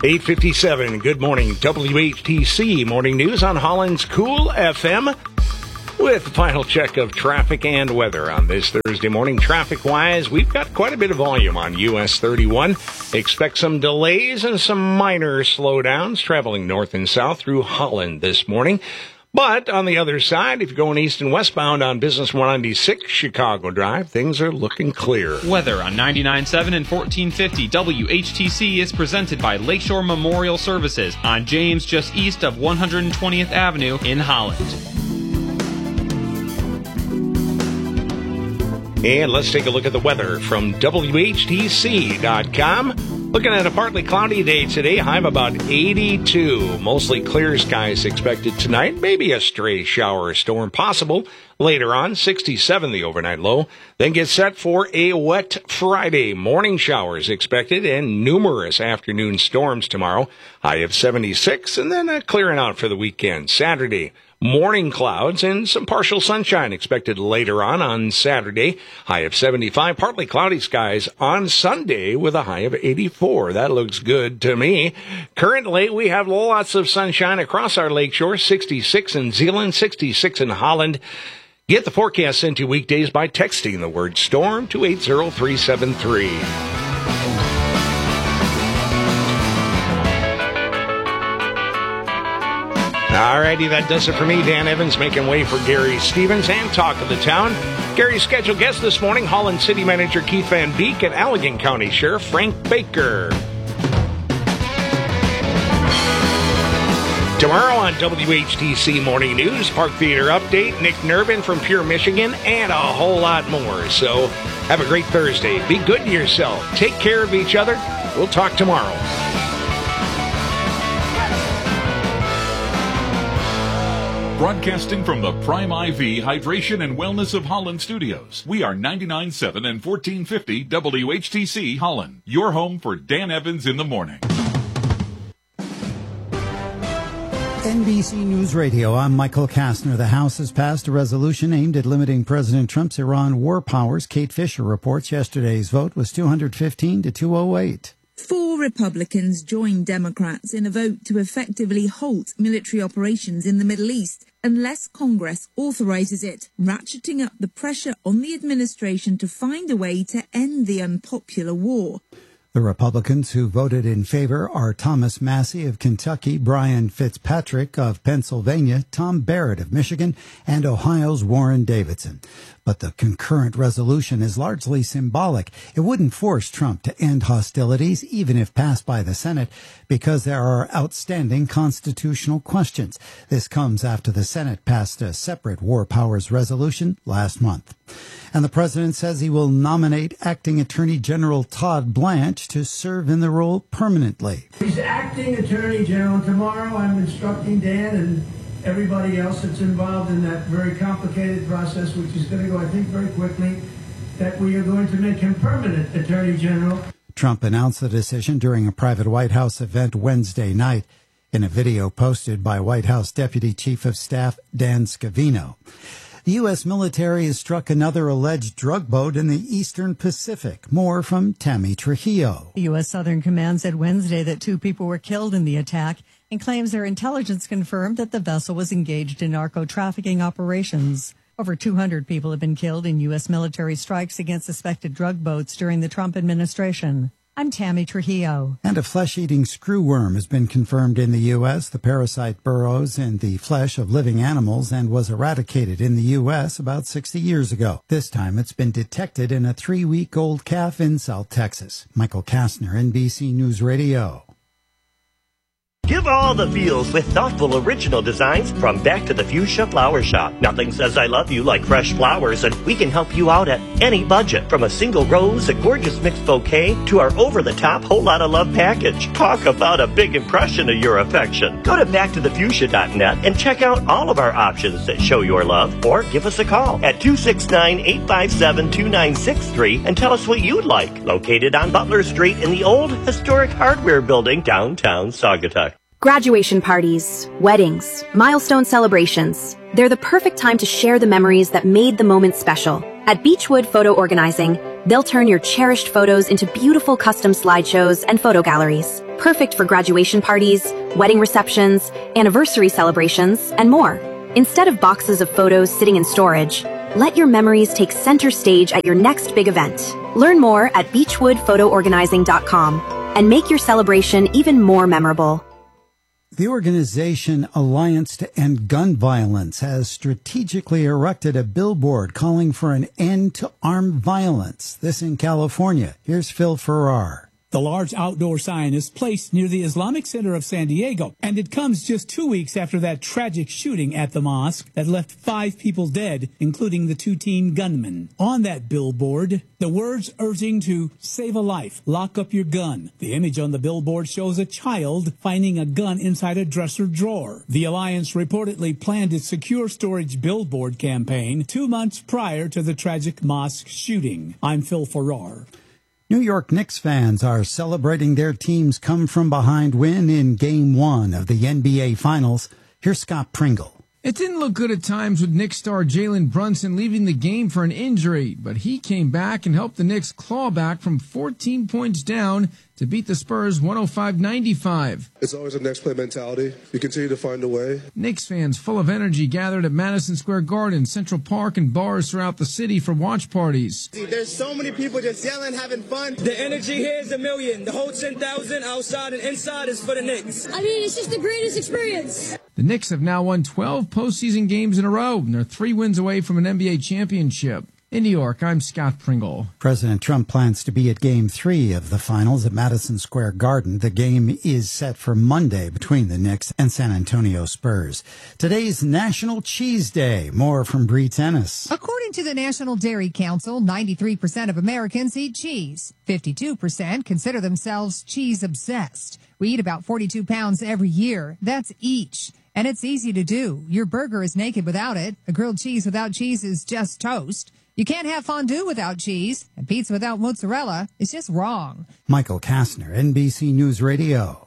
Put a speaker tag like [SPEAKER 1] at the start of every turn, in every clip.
[SPEAKER 1] 8:57. Good morning. WHTC Morning News on Holland's Cool FM with the final check of traffic and weather on this Thursday morning. Traffic-wise, we've got quite a bit of volume on US 31. Expect some delays and some minor slowdowns traveling north and south through Holland this morning. But on the other side, if you're going east and westbound on Business 196 Chicago Drive, things are looking clear.
[SPEAKER 2] Weather on 99.7 and 1450 WHTC is presented by Lakeshore Memorial Services on James, just east of 120th Avenue in Holland.
[SPEAKER 1] And let's take a look at the weather from WHTC.com. Looking at a partly cloudy day today, high of about 82. Mostly clear skies expected tonight. Maybe a stray shower or storm possible. Later on, 67 the overnight low. Then get set for a wet Friday. Morning showers expected and numerous afternoon storms tomorrow. High of 76 and then clearing out for the weekend. Saturday, morning clouds and some partial sunshine expected later on Saturday. High of 75, partly cloudy skies on Sunday with a high of 84. That looks good to me. Currently, we have lots of sunshine across our lakeshore, 66 in Zeeland, 66 in Holland. Get the forecast sent to weekdays by texting the word storm to 80373. Alrighty, that does it for me. Dan Evans making way for Gary Stevens and Talk of the Town. Gary's scheduled guest this morning, Holland City Manager Keith Van Beek and Allegan County Sheriff Frank Baker. Tomorrow on WHTC Morning News, Park Theater Update, Nick Nervin from Pure Michigan, and a whole lot more. So have a great Thursday. Be good to yourself. Take care of each other. We'll talk tomorrow.
[SPEAKER 3] Broadcasting from the Prime IV Hydration and Wellness of Holland studios, we are 99.7 and 1450 WHTC Holland, your home for Dan Evans in the morning.
[SPEAKER 4] NBC News Radio, I'm Michael Kastner. The House has passed a resolution aimed at limiting President Trump's Iran war powers. Kate Fisher reports yesterday's vote was 215 to 208.
[SPEAKER 5] 4 Republicans joined Democrats in a vote to effectively halt military operations in the Middle East unless Congress authorizes it, ratcheting up the pressure on the administration to find a way to end the unpopular war.
[SPEAKER 4] The Republicans who voted in favor are Thomas Massie of Kentucky, Brian Fitzpatrick of Pennsylvania, Tom Barrett of Michigan, and Ohio's Warren Davidson. But the concurrent resolution is largely symbolic. It wouldn't force Trump to end hostilities, even if passed by the Senate, because there are outstanding constitutional questions. This comes after the Senate passed a separate war powers resolution last month. And the president says he will nominate Acting Attorney General Todd Blanche to serve in the role permanently.
[SPEAKER 6] He's Acting Attorney General. Tomorrow I'm instructing Dan and everybody else that's involved in that very complicated process, which is going to go, I think, very quickly, that we are going to make him permanent Attorney General.
[SPEAKER 4] Trump announced the decision during a private White House event Wednesday night in a video posted by White House Deputy Chief of Staff Dan Scavino. The U.S. military has struck another alleged drug boat in the eastern Pacific. More from Tammy Trujillo.
[SPEAKER 7] The U.S. Southern Command said Wednesday that 2 people were killed in the attack and claims their intelligence confirmed that the vessel was engaged in narco-trafficking operations. Over 200 people have been killed in U.S. military strikes against suspected drug boats during the Trump administration. I'm Tammy Trujillo.
[SPEAKER 4] And a flesh-eating screwworm has been confirmed in the U.S. The parasite burrows in the flesh of living animals and was eradicated in the U.S. about 60 years ago. This time it's been detected in a 3-week-old calf in South Texas. Michael Kastner, NBC News Radio.
[SPEAKER 8] Give all the feels with thoughtful original designs from Back to the Fuchsia Flower Shop. Nothing says I love you like fresh flowers, and we can help you out at any budget. From a single rose, a gorgeous mixed bouquet, to our over-the-top whole lot of love package. Talk about a big impression of your affection. Go to backtothefuchsia.net and check out all of our options that show your love, or give us a call at 269-857-2963 and tell us what you'd like. Located on Butler Street in the old historic hardware building downtown Saugatuck.
[SPEAKER 9] Graduation parties, weddings, milestone celebrations. They're the perfect time to share the memories that made the moment special. At Beechwood Photo Organizing, they'll turn your cherished photos into beautiful custom slideshows and photo galleries. perfect for graduation parties, wedding receptions, anniversary celebrations, and more. Instead of boxes of photos sitting in storage, let your memories take center stage at your next big event. Learn more at beechwoodphotoorganizing.com and make your celebration even more memorable.
[SPEAKER 4] The organization Alliance to End Gun Violence has strategically erected a billboard calling for an end to armed violence. This in California. Here's Phil Farrar.
[SPEAKER 10] The large outdoor sign is placed near the Islamic Center of San Diego, and it comes just 2 weeks after that tragic shooting at the mosque that left 5 people dead, including the 2 teen gunmen. On that billboard, the words urging to save a life, lock up your gun. The image on the billboard shows a child finding a gun inside a dresser drawer. The Alliance reportedly planned its secure storage billboard campaign 2 months prior to the tragic mosque shooting. I'm Phil Farrar.
[SPEAKER 4] New York Knicks fans are celebrating their team's come-from-behind win in Game 1 of the NBA Finals. Here's Scott Pringle.
[SPEAKER 11] It didn't look good at times with Knicks star Jalen Brunson leaving the game for an injury, but he came back and helped the Knicks claw back from 14 points down to beat the Spurs 105-95.
[SPEAKER 12] It's always a next play mentality. You continue to find a way.
[SPEAKER 11] Knicks fans full of energy gathered at Madison Square Garden, Central Park, and bars throughout the city for watch parties.
[SPEAKER 13] There's so many people just yelling, having fun. The energy here is a million. The whole 10,000 outside and inside is for the Knicks.
[SPEAKER 14] I mean, it's just the greatest experience.
[SPEAKER 11] The Knicks have now won 12 postseason games in a row, and they're 3 wins away from an NBA championship. In New York, I'm Scott Pringle.
[SPEAKER 4] President Trump plans to be at Game 3 of the finals at Madison Square Garden. The game is set for Monday between the Knicks and San Antonio Spurs. Today's National Cheese Day. More from Bree Tennis.
[SPEAKER 15] According to the National Dairy Council, 93% of Americans eat cheese. 52% consider themselves cheese-obsessed. We eat about 42 pounds every year. That's each. And it's easy to do. Your burger is naked without it. A grilled cheese without cheese is just toast. You can't have fondue without cheese, and pizza without mozzarella is just wrong.
[SPEAKER 4] Michael Kastner, NBC News Radio.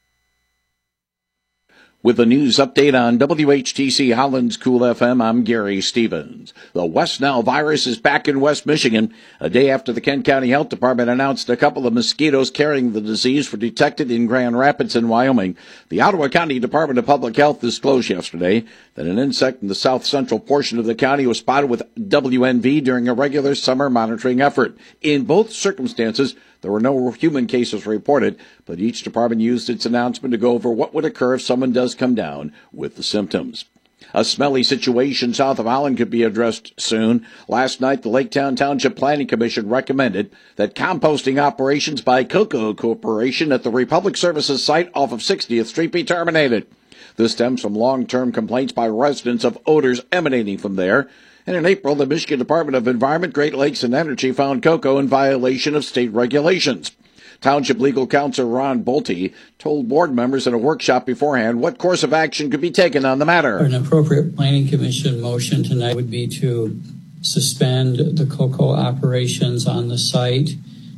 [SPEAKER 16] With the news update on WHTC Holland's Cool FM, I'm Gary Stevens. The West Nile virus is back in West Michigan. A day after the Kent County Health Department announced a couple of mosquitoes carrying the disease were detected in Grand Rapids in Wyoming, the Ottawa County Department of Public Health disclosed yesterday that an insect in the south central portion of the county was spotted with WNV during a regular summer monitoring effort. In both circumstances, there were no human cases reported, but each department used its announcement to go over what would occur if someone does come down with the symptoms. A smelly situation south of Holland could be addressed soon. Last night, the Laketown Township Planning Commission recommended that composting operations by Cocoa Corporation at the Republic Services site off of 60th Street be terminated. This stems from long-term complaints by residents of odors emanating from there. And in April, the Michigan Department of Environment, Great Lakes, and Energy found Cocoa in violation of state regulations. Township Legal Counsel Ron Bolte told board members in a workshop beforehand what course of action could be taken on the matter.
[SPEAKER 17] An appropriate Planning Commission motion tonight would be to suspend the cocoa operations on the site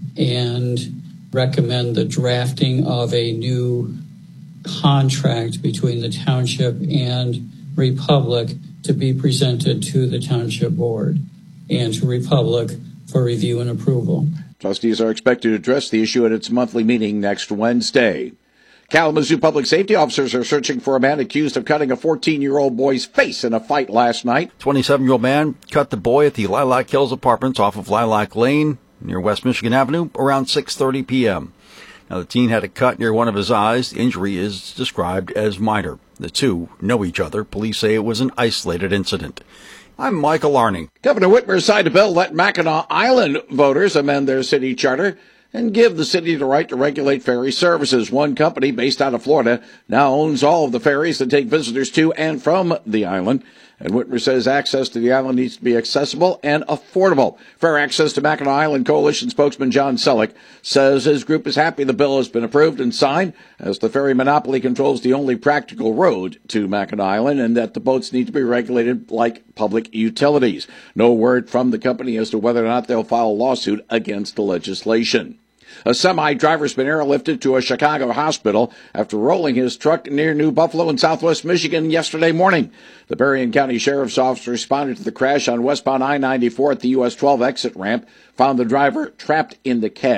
[SPEAKER 17] and recommend the drafting of a new contract between the township and Republic to be presented to the township board and to Republic for review and approval.
[SPEAKER 16] Trustees are expected to address the issue at its monthly meeting next Wednesday. Kalamazoo public safety officers are searching for a man accused of cutting a 14-year-old boy's face in a fight last night.
[SPEAKER 18] 27-year-old man cut the boy at the Lilac Hills Apartments off of Lilac Lane near West Michigan Avenue around 6:30 p.m. Now, the teen had a cut near one of his eyes. The injury is described as minor. The two know each other. Police say it was an isolated incident. I'm Michael Arning.
[SPEAKER 16] Governor Whitmer signed a bill let Mackinac Island voters amend their city charter and give the city the right to regulate ferry services. One company based out of Florida now owns all of the ferries that take visitors to and from the island. And Whitmer says access to the island needs to be accessible and affordable. Fair Access to Mackinac Island Coalition spokesman John Selleck says his group is happy the bill has been approved and signed, as the ferry monopoly controls the only practical road to Mackinac Island, and that the boats need to be regulated like public utilities. No word from the company as to whether or not they'll file a lawsuit against the legislation. A semi-driver's been airlifted to a Chicago hospital after rolling his truck near New Buffalo in southwest Michigan yesterday morning. The Berrien County Sheriff's Office responded to the crash on westbound I-94 at the US 12 exit ramp, found the driver trapped in the cab.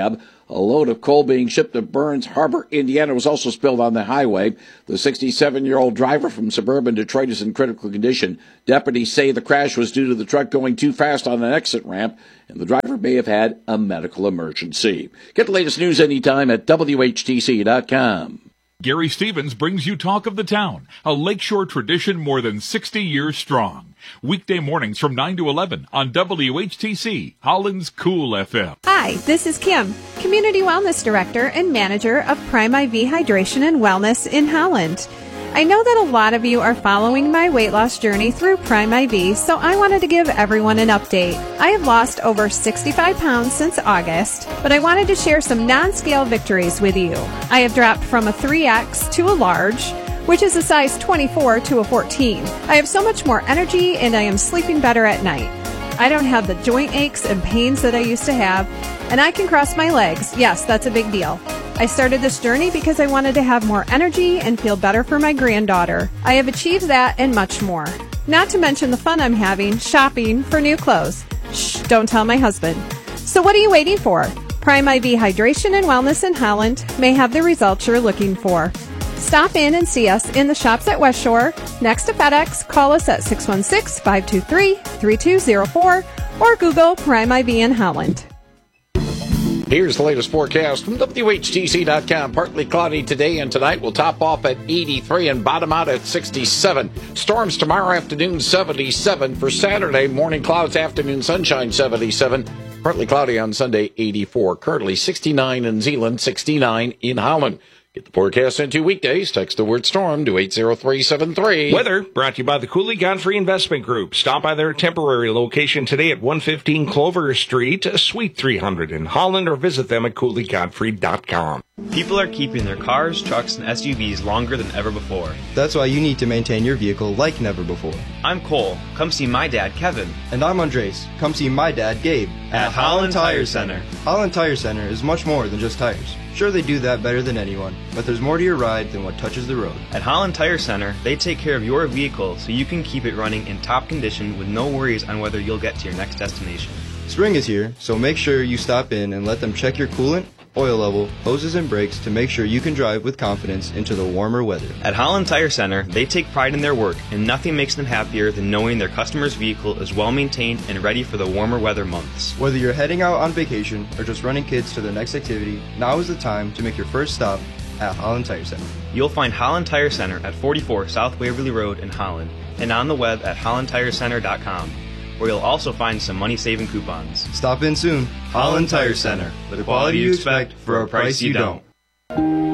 [SPEAKER 16] A load of coal being shipped to Burns Harbor, Indiana, was also spilled on the highway. The 67-year-old driver from suburban Detroit is in critical condition. Deputies say the crash was due to the truck going too fast on an exit ramp, and the driver may have had a medical emergency. Get the latest news anytime at WHTC.com.
[SPEAKER 3] Gary Stevens brings you Talk of the Town, a Lakeshore tradition more than 60 years strong. Weekday mornings from 9 to 11 on WHTC, Holland's Cool FM.
[SPEAKER 19] Hi, this is Kim, Community Wellness Director and Manager of Prime IV Hydration and Wellness in Holland. I know that a lot of you are following my weight loss journey through Prime IV, so I wanted to give everyone an update. I have lost over 65 pounds since August, but I wanted to share some non-scale victories with you. I have dropped from a 3X to a large, which is a size 24 to a 14. I have so much more energy and I am sleeping better at night. I don't have the joint aches and pains that I used to have, and I can cross my legs. Yes, that's a big deal. I started this journey because I wanted to have more energy and feel better for my granddaughter. I have achieved that and much more. Not to mention the fun I'm having shopping for new clothes. Shh, don't tell my husband. So what are you waiting for? Prime IV Hydration and Wellness in Holland may have the results you're looking for. Stop in and see us in the shops at West Shore, next to FedEx. Call us at 616-523-3204 or Google Prime IV in Holland.
[SPEAKER 16] Here's the latest forecast from WHTC.com. Partly cloudy today and tonight. Will top off at 83 and bottom out at 67. Storms tomorrow afternoon, 77. For Saturday, morning clouds, afternoon sunshine, 77. Partly cloudy on Sunday, 84. Currently 69 in Zeeland, 69 in Holland. Get the forecast in 2 weekdays. Text the word storm to 80373.
[SPEAKER 1] Weather brought to you by the Cooley Godfrey Investment Group. Stop by their temporary location today at 115 Clover Street, Suite 300 in Holland, or visit them at CooleyGodfrey.com.
[SPEAKER 2] People are keeping their cars, trucks, and SUVs longer than ever before.
[SPEAKER 20] That's why you need to maintain your vehicle like never before.
[SPEAKER 2] I'm Cole. Come see my dad, Kevin.
[SPEAKER 20] And I'm Andres. Come see my dad, Gabe.
[SPEAKER 2] At Holland Tire Center.
[SPEAKER 20] Holland Tire Center is much more than just tires. Sure, they do that better than anyone, but there's more to your ride than what touches the road.
[SPEAKER 2] At Holland Tire Center, they take care of your vehicle so you can keep it running in top condition with no worries on whether you'll get to your next destination.
[SPEAKER 20] Spring is here, so make sure you stop in and let them check your coolant, oil level, hoses, and brakes to make sure you can drive with confidence into the warmer weather.
[SPEAKER 2] At Holland Tire Center, they take pride in their work, and nothing makes them happier than knowing their customer's vehicle is well maintained and ready for the warmer weather months.
[SPEAKER 20] Whether you're heading out on vacation or just running kids to their next activity, now is the time to make your first stop at Holland Tire Center.
[SPEAKER 2] You'll find Holland Tire Center at 44 South Waverly Road in Holland and on the web at hollandtirecenter.com, where you'll also find some money-saving coupons.
[SPEAKER 20] Stop in soon. Holland Tire Center.
[SPEAKER 2] The quality you expect for a price you don't.